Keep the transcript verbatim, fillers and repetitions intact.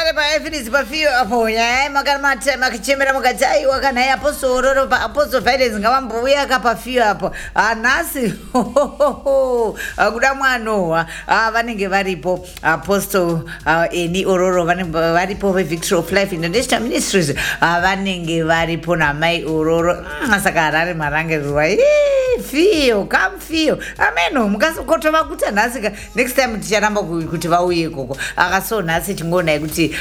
tigare paefirisi pafiyo apo ya makamata makichemera mukati aiwa kana yaposto ororo aposto violence ngavambouya akapafiyo apo anasi kuda mwanowa vanenge varipo aposto eni ororo varipo vevictory of life international ministries vanenge varipo namai ororo saka harare marangerirwa fiyo kam fiyo ameno mukasokotova kuti nhasi next time ticharamba kuti vauye ikoko akaso nhasi tingonai kuti